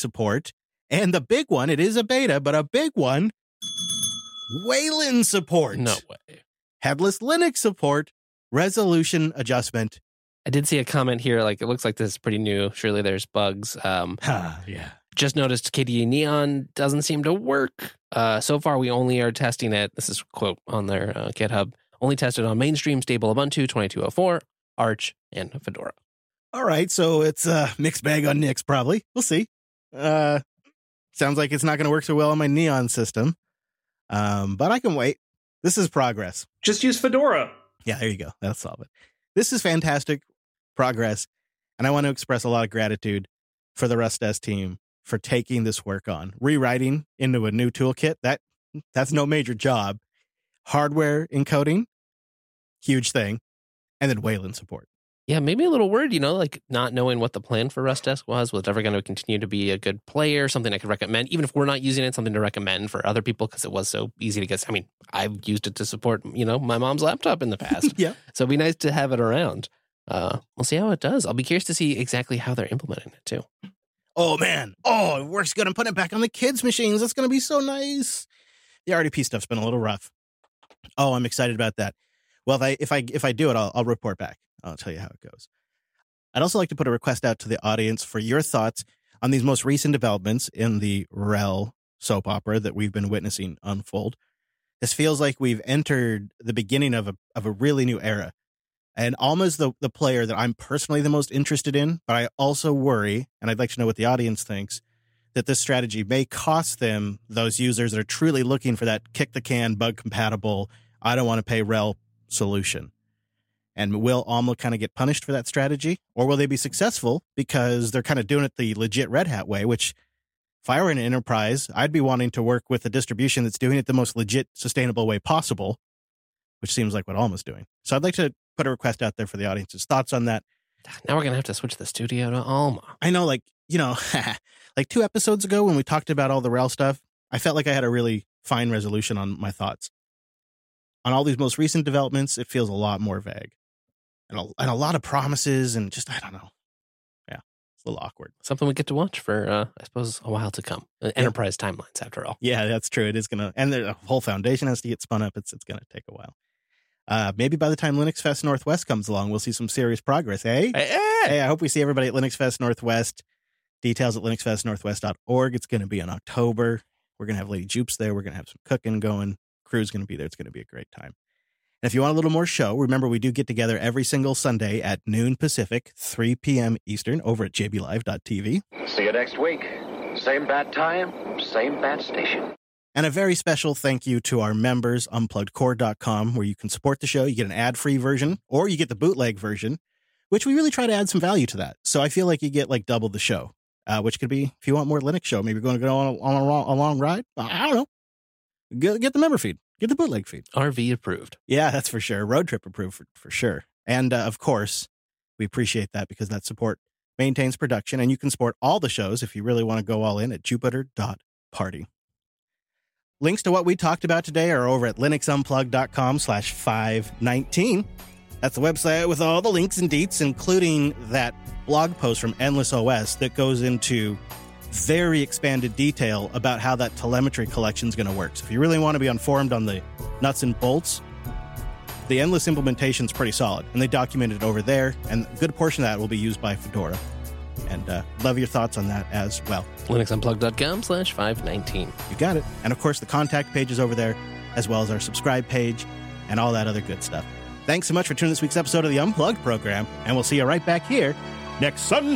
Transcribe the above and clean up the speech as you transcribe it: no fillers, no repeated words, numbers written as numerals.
support. And the big one, it is a beta, but a big one, Wayland support. No way. Headless Linux support, resolution adjustment. I did see a comment here, like, it looks like this is pretty new. Surely there's bugs. Yeah. Just noticed KDE Neon doesn't seem to work. So far, we only are testing it. This is a quote on their GitHub. Only tested on mainstream stable Ubuntu 2204, Arch, and Fedora. All right, so it's a mixed bag on Nix, probably. We'll see. Sounds like it's not going to work so well on my Neon system. But I can wait. This is progress. Just use Fedora. Yeah, there you go. That'll solve it. This is fantastic progress. And I want to express a lot of gratitude for the RustDesk team for taking this work on. Rewriting into a new toolkit, that's no major job. Hardware encoding, huge thing. And then Wayland support. Yeah, maybe a little worried, like not knowing what the plan for RustDesk was it ever going to continue to be a good player, something I could recommend, even if we're not using it, something to recommend for other people because it was so easy to get. I mean, I've used it to support, my mom's laptop in the past. Yeah. So it'd be nice to have it around. We'll see how it does. I'll be curious to see exactly how they're implementing it too. Oh, man. Oh, it works good. I'm putting it back on the kids' machines. That's going to be so nice. The RDP stuff's been a little rough. Oh, I'm excited about that. Well, if I do it, I'll report back. I'll tell you how it goes. I'd also like to put a request out to the audience for your thoughts on these most recent developments in the RHEL soap opera that we've been witnessing unfold. This feels like we've entered the beginning of a really new era. And Alma's the player that I'm personally the most interested in, but I also worry, and I'd like to know what the audience thinks, that this strategy may cost them, those users that are truly looking for that kick-the-can, bug-compatible, I don't want to pay RHEL solution. And will Alma kind of get punished for that strategy? Or will they be successful because they're kind of doing it the legit Red Hat way, which if I were in an enterprise, I'd be wanting to work with a distribution that's doing it the most legit, sustainable way possible, which seems like what Alma's doing. So I'd like to put a request out there for the audience's thoughts on that. Now we're going to have to switch the studio to Alma. I know, like 2 episodes ago when we talked about all the RHEL stuff, I felt like I had a really fine resolution on my thoughts. On all these most recent developments, it feels a lot more vague. And a lot of promises and just, I don't know. Yeah, it's a little awkward. Something we get to watch for, I suppose, a while to come. Enterprise timelines, after all. Yeah, that's true. It is going to, and the whole foundation has to get spun up. It's going to take a while. Maybe by the time Linux Fest Northwest comes along, we'll see some serious progress, eh? Hey, I hope we see everybody at Linux Fest Northwest. Details at linuxfestnorthwest.org. It's going to be in October. We're going to have Lady Jupes there. We're going to have some cooking going. Crew's going to be there. It's going to be a great time. And if you want a little more show, remember we do get together every single Sunday at noon Pacific, 3 p.m. Eastern over at jblive.tv. See you next week. Same bat time, same bat station. And a very special thank you to our members, unpluggedcore.com, where you can support the show. You get an ad-free version, or you get the bootleg version, which we really try to add some value to that. So I feel like you get like double the show, which could be, if you want more Linux show, maybe you're going to go on a long ride. I don't know. Get the member feed. Get the bootleg feed. RV approved. Yeah, that's for sure. Road trip approved for sure. And of course, we appreciate that because that support maintains production, and you can support all the shows if you really want to go all in at jupiter.party. Links to what we talked about today are over at linuxunplugged.com/519. That's the website with all the links and deets, including that blog post from Endless OS that goes into very expanded detail about how that telemetry collection is going to work. So if you really want to be informed on the nuts and bolts, the Endless implementation is pretty solid, and they documented it over there, and a good portion of that will be used by Fedora. And love your thoughts on that as well. linuxunplugged.com/519. You got it. And of course, the contact page is over there, as well as our subscribe page and all that other good stuff. Thanks so much for tuning this week's episode of the Unplugged program, and we'll see you right back here next Sunday.